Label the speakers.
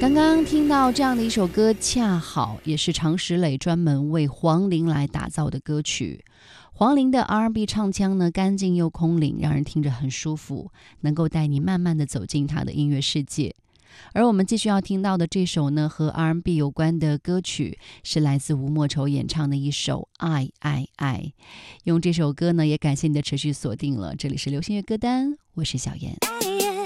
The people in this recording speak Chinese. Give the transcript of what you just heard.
Speaker 1: 刚刚听到这样的一首歌，恰好也是常石磊专门为黄龄来打造的歌曲。黄龄的 R&B 唱腔呢，干净又空灵，让人听着很舒服，能够带你慢慢的走进他的音乐世界。而我们继续要听到的这首呢，和 R&B 有关的歌曲，是来自吴莫愁演唱的一首《爱爱爱》。用这首歌呢，也感谢你的持续锁定了，这里是流行乐歌单，我是小妍。